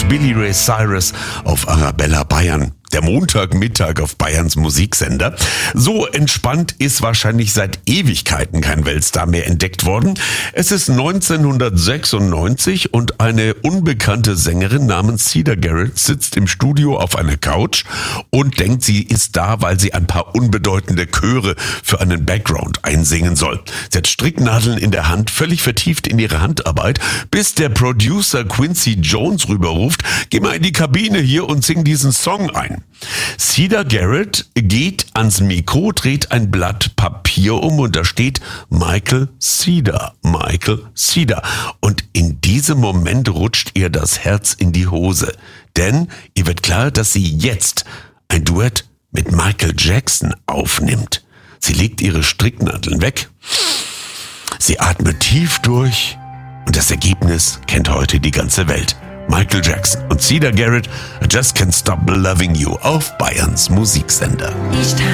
Billy Ray Cyrus auf Arabella Bayern. Der Montagmittag auf Bayerns Musiksender. So entspannt ist wahrscheinlich seit Ewigkeiten kein Weltstar mehr entdeckt worden. Es ist 1996 und eine unbekannte Sängerin namens Siedah Garrett sitzt im Studio auf einer Couch und denkt, sie ist da, weil sie ein paar unbedeutende Chöre für einen Background einsingen soll. Sie hat Stricknadeln in der Hand, völlig vertieft in ihre Handarbeit, bis der Producer Quincy Jones rüberruft, geh mal in die Kabine hier und sing diesen Song ein. Siedah Garrett geht ans Mikro, dreht ein Blatt Papier um und da steht Michael Siedah. Und in diesem Moment rutscht ihr das Herz in die Hose. Denn ihr wird klar, dass sie jetzt ein Duett mit Michael Jackson aufnimmt. Sie legt ihre Stricknadeln weg, sie atmet tief durch und das Ergebnis kennt heute die ganze Welt. Michael Jackson und Siedah Garrett, I Just Can't Stop Loving You auf Bayerns Musiksender.